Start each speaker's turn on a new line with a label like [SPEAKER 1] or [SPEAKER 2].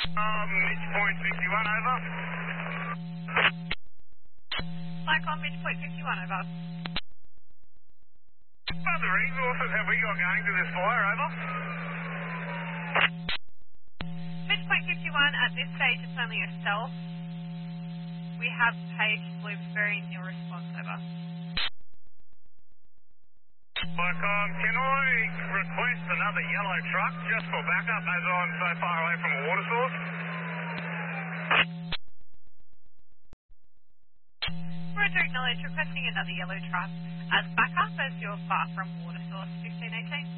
[SPEAKER 1] Midpoint 51, over.
[SPEAKER 2] Cyclone Midpoint 51, over.
[SPEAKER 1] Other resources have we got going to this fire, over?
[SPEAKER 2] Midpoint 51, at this stage it's only yourself. We have Paige Bloomsbury in your response, over.
[SPEAKER 1] Can I request another yellow truck just for backup as I'm so far away from a water source?
[SPEAKER 2] Roger, acknowledge requesting another yellow truck as backup as you're far from water source 1518.